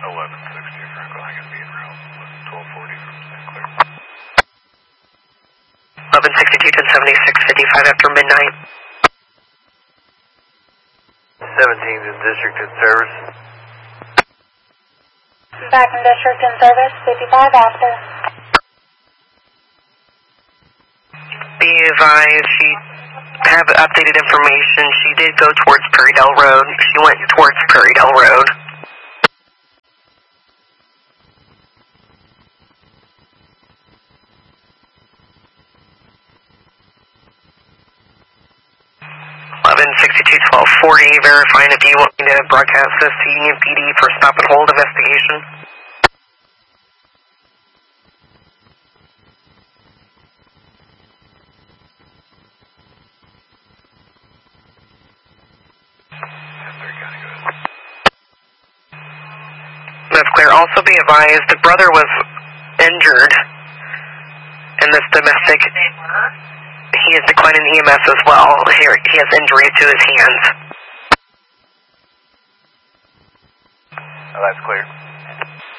1160 Franklin, I can be en route. 1240 from St. Clair. 1162 1076 55 after midnight. 17th in District in service. Back in District in service, 55 after. Be advised, she have updated information. She did go towards Prairie Dell Road. She went towards Prairie Dell Road. Verifying if you want me to broadcast this to Union PD for stop and hold investigation. That's clear. Also be advised, the brother was injured in this domestic. He is declining EMS as well. Here, he has injury to his hands. Oh, that's clear.